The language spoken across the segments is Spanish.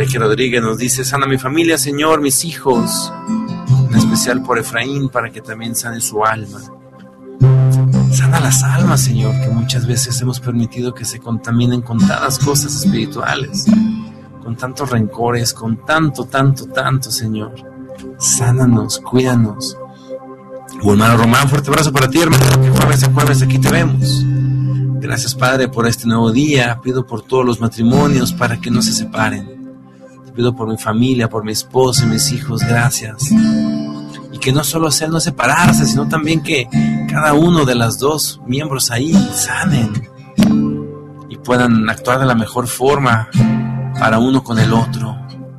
Becky Rodríguez nos dice: sana mi familia, Señor, mis hijos, en especial por Efraín, para que también sane su alma. Sana las almas, Señor, que muchas veces hemos permitido que se contaminen con tantas cosas espirituales, con tantos rencores, con tanto, Señor. Sánanos, cuídanos. Hermano Román, fuerte abrazo para ti, hermano, que jueves a jueves aquí te vemos. Gracias, Padre, por este nuevo día. Pido por todos los matrimonios para que no se separen. Te pido por mi familia, por mi esposa y mis hijos. Gracias. Y que no solo sea no separarse, sino también que cada uno de los dos miembros ahí sanen y puedan actuar de la mejor forma para uno con el otro.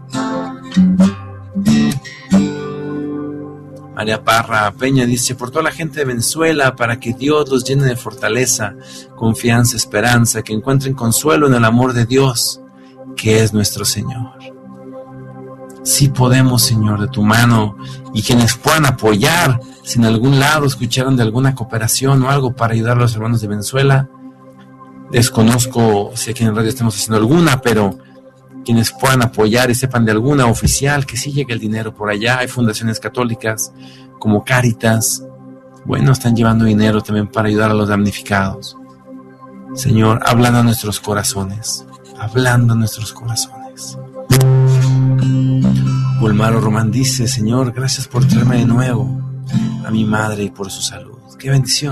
María Parra Peña dice: por toda la gente de Venezuela, para que Dios los llene de fortaleza, confianza, esperanza, que encuentren consuelo en el amor de Dios, que es nuestro Señor. Sí podemos, Señor, de tu mano, y quienes puedan apoyar, si en algún lado escucharon de alguna cooperación o algo para ayudar a los hermanos de Venezuela. Desconozco si aquí en el radio estamos haciendo alguna, pero quienes puedan apoyar y sepan de alguna oficial, que sí llegue el dinero por allá. Hay fundaciones católicas como Cáritas, bueno, están llevando dinero también para ayudar a los damnificados. Señor, hablando a nuestros corazones, Bulmaro Román dice: Señor, gracias por traerme de nuevo a mi madre y por su salud. ¡Qué bendición!